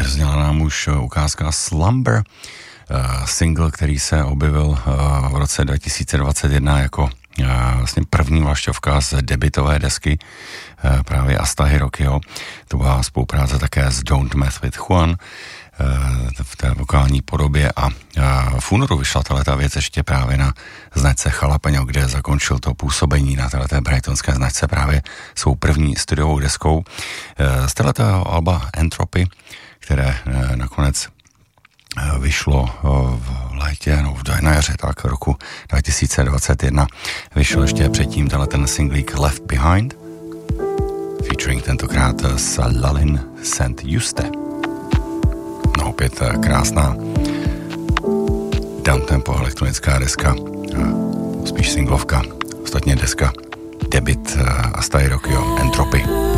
zněla nám už ukázka Slumber, single, který se objevil v roce 2021 jako vlastně první vlašťovka z debutové desky právě Asta Hirokiho. To byla spolupráce také s Don't Mess with Juan v té vokální podobě a v únoru vyšla tato věc ještě právě na značce Jalapeno, kde zakončil to působení na této brightonské značce právě svou první studiovou deskou. Z této alba Entropy, které nakonec vyšlo v létě, na jaře, tak roku 2021, vyšel ještě předtím ten singlík Left Behind, featuring tentokrát s Lalin St. Juste. No opět krásná downtempo elektronická deska, spíš singlovka, ostatně deska debut Asta Hirokiho Entropy.